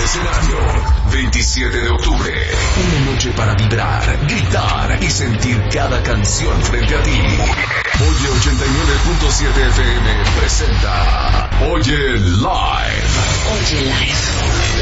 escenario. 27 de octubre. Una noche para vibrar, gritar y sentir cada canción frente a ti. Oye 89.7 FM presenta Oye Live. Oye Live.